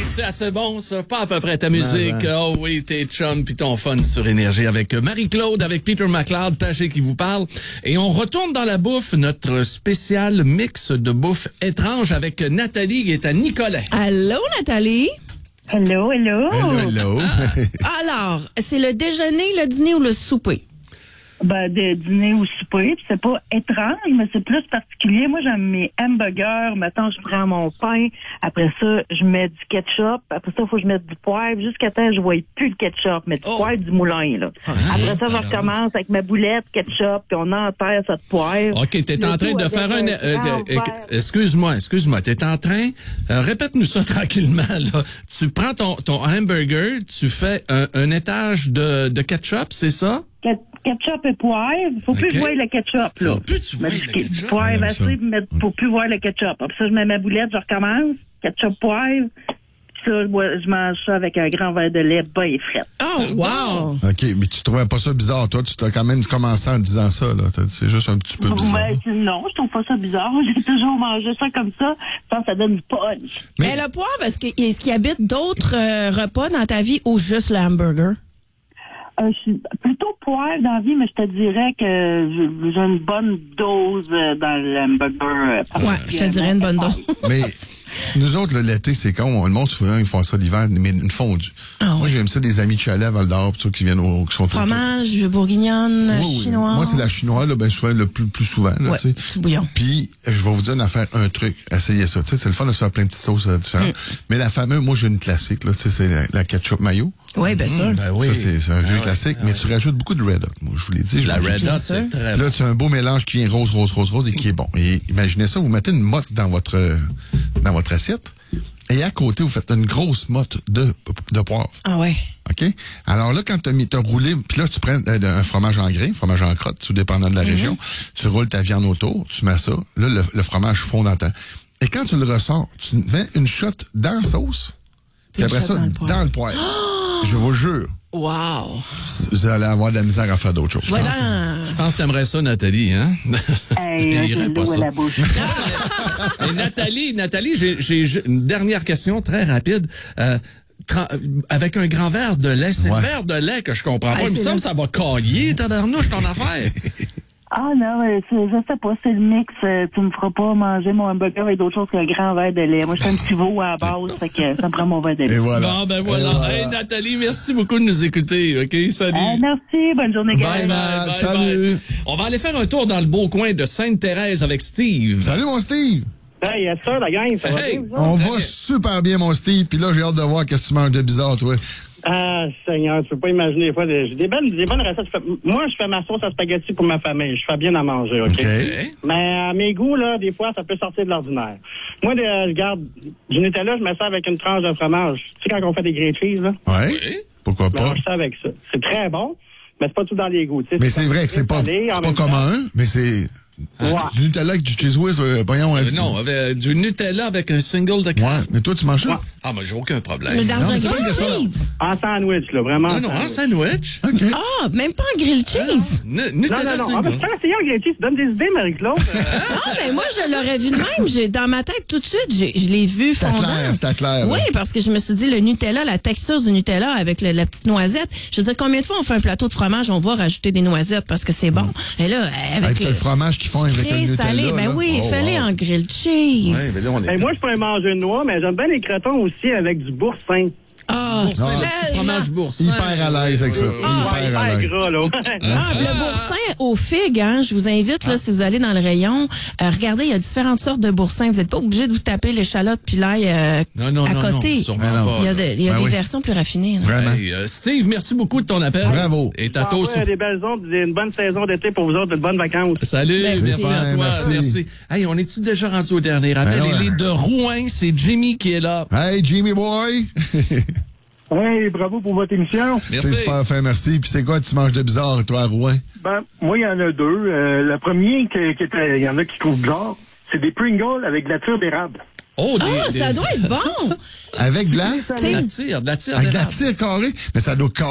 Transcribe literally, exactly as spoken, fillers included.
C'est assez bon, ça. Pas à peu près ta musique. Ben, ben. Oh oui, tes chums pis ton fun sur Énergie avec Marie-Claude, avec Peter McLeod, Pagé qui vous parle. Et on retourne dans la bouffe, notre spécial mix de bouffe étrange avec Nathalie qui est à Nicolet. Allô, Nathalie? Hello, hello. Hello, hello. Ah. Alors, c'est le déjeuner, le dîner ou le souper? Ben, de dîner ou souper, c'est pas étrange, mais c'est plus particulier. Moi, j'aime mes hamburgers. Maintenant, je prends mon pain. Après ça, je mets du ketchup. Après ça, il faut que je mette du poivre. Jusqu'à temps, je vois plus le ketchup, mais du oh. poivre du moulin, là. Ah, après ça, je recommence avec ma boulette ketchup, puis on enterre cette poivre. OK, t'es en train de faire un... Euh, euh, excuse-moi, excuse-moi. T'es en train... Euh, répète-nous ça tranquillement, là. Tu prends ton, ton hamburger, tu fais un, un étage de, de ketchup, c'est ça? Ketchup et poivre. Faut okay. plus voir le ketchup, là. Faut plus tu vois le ketchup. Poivre assez, mais faut plus voir le ketchup. Après ça, je mets ma boulette, je recommence. Ketchup, poivre. Puis ça, je mange ça avec un grand verre de lait bas et frais. Oh, wow! OK, mais tu trouvais pas ça bizarre, toi? Tu t'as quand même commencé en disant ça, là. C'est juste un petit peu bizarre. Ben, non, je trouve pas ça bizarre. J'ai toujours mangé ça comme ça. Je pense que ça donne du punch. Mais, mais le poivre, est-ce qu'il est-ce qu'il habite d'autres euh, repas dans ta vie ou juste le hamburger? Euh, je suis plutôt poivre dans la vie, mais je te dirais que j'ai une bonne dose dans le hamburger. Ouais, je te dirais une bonne dose. Mais nous autres, l'été, c'est con. Le monde, souvent, ils font ça l'hiver, mais une fondue. Ah, Moi, oui. j'aime ça des amis de chalet à Val d'Or, qui viennent au... Qui sont fromage, vieux bourguignonne, oui, chinois. Oui. Moi, c'est la chinoise, là, ben, souvent, le plus, plus souvent. Là, ouais, petit bouillon. Puis, je vais vous dire une affaire, un truc. Essayez ça. T'sais, c'est le fun de se faire plein de petites sauces euh, différentes. Mm. Mais la fameuse, moi, j'ai une classique, là, c'est la, la ketchup mayo. Oui, bien sûr. Mmh, ben oui. Ça, c'est, c'est un vieux ah classique, ouais, mais ouais. tu rajoutes beaucoup de Red Hot. Moi, je vous l'ai dit. Je la Red Hot, c'est très bon. Là, tu as un beau mélange qui vient rose, rose, rose, rose et qui est bon. Et imaginez ça, vous mettez une motte dans votre, dans votre assiette et à côté, vous faites une grosse motte de, de poivre. Ah ouais. OK? Alors là, quand tu as mis, t'as roulé, puis là, tu prends euh, un fromage en grain, fromage en crotte, tout dépendant de la mm-hmm. région. Tu roules ta viande autour, tu mets ça. Là, le, le fromage fond dans ta... Et quand tu le ressors, tu mets une shot dans la sauce. Puis après ça, dans le poivre. Dans le poivre. Oh! Je vous jure. Wow! Vous allez avoir de la misère à faire d'autres choses. Voilà. Je pense que t'aimerais ça, Nathalie, hein? Hey, irait pas ça. La bouche. Et Nathalie, Nathalie, j'ai, j'ai une dernière question très rapide. Euh, Tra- avec un grand verre de lait. C'est ouais. le verre de lait que je comprends pas. Ah, il me semble que ça va cailler, tabarnouche, ton affaire. Ah non, c'est, je sais pas, c'est le mix. Euh, tu me feras pas manger mon hamburger avec d'autres choses qu'un grand verre de lait. Moi, je suis un petit veau à la base, fait que ça me prend mon verre de lait. Et voilà. Bon, ben voilà. voilà. Hey, Nathalie, merci beaucoup de nous écouter. OK, salut. Euh, merci, bonne journée, gars. Bye, bye, bye, salut. Bye. On va aller faire un tour dans le beau coin de Sainte-Thérèse avec Steve. Salut, mon Steve. Hey, yes, sir, la gang, ça hey, va bien? On va super bien, mon Steve. Puis là, j'ai hâte de voir qu'est-ce que tu manges de bizarre, toi. Ah, Seigneur, tu peux pas imaginer des fois. J'ai des bonnes, des bonnes recettes. Moi, je fais ma sauce à spaghetti pour ma famille. Je fais bien à manger, OK? okay. Mais à mes goûts, là, des fois, ça peut sortir de l'ordinaire. Moi, de, je garde du Nutella, je mets ça avec une tranche de fromage. Tu sais, quand on fait des grilled cheese, là? Ouais. Oui. Pourquoi pas? Je mange ça avec ça. C'est très bon, mais c'est pas tout dans les goûts. Mais c'est, c'est vrai que c'est pas, c'est pas commun, mais c'est... Ouais. Du Nutella avec du cheese whiz, euh, voyons. Euh, non, avec, du Nutella avec un single de crème. Ouais, mais toi, tu manges ça? Ouais. Ah, moi, j'ai aucun problème. Mais dans non, un grilled cheese? En sandwich, là, vraiment. Non, non, en sandwich. OK. Ah, même pas en grilled cheese? Ah, n- Nutella non, non, non. single. Ah, essayer un grilled cheese, tu donnes des idées, Marie-Claude. Ah, ben moi, je l'aurais vu de même. J'ai, dans ma tête, tout de suite, j'ai, je l'ai vu fondant. C'était clair, c'était clair. Oui, parce que je me suis dit, le Nutella, la texture du Nutella avec le, la petite noisette. Je veux dire, combien de fois on fait un plateau de fromage, on va rajouter des noisettes parce que c'est bon. Mm. Et là, avec, avec le, le fromage qu'ils font avec le Nutella. Salé, ben oui, oh, fais-les wow. en grilled cheese. Ouais, mais là, on est hey, moi, je peux manger une noix, mais j'aime bien les crotons aussi avec du boursin. Ah, oh, c'est fromage boursin. Hyper à l'aise avec ça. Ah, hyper à l'aise. Gras, là. Ah, le boursin aux figues, hein, je vous invite, là, ah. si vous allez dans le rayon, euh, regardez, il y a différentes sortes de boursins. Vous n'êtes pas obligé de vous taper l'échalote puis l'ail euh, non, non, à non, côté. Non, non. Il y a, de, il y a ben des oui. versions plus raffinées. Là. Vraiment. Hey, euh, Steve, merci beaucoup de ton appel. Bravo. Et ta toast. Ah, ouais, des belles ondes, une bonne saison d'été pour vous autres, de bonnes vacances. Salut, merci, merci à toi. Merci. merci. Hey, on est-tu déjà rendu au dernier appel? Ben ouais. Il est de Rouen, c'est Jimmy qui est là. Hey, Jimmy boy! Oui, bravo pour votre émission. Merci. C'est super fin, merci. Puis c'est quoi tu manges de bizarre, toi, à Rouen? Ben, moi, il y en a deux. Euh, le premier, qui, qui était, il y en a qui trouvent bizarre, c'est des Pringles avec de la tire d'érable. Oh, des, ah, des... ça doit être bon! Avec de la... De la tire, de la tire Avec d'érable. de la tire carrée? Mais ça doit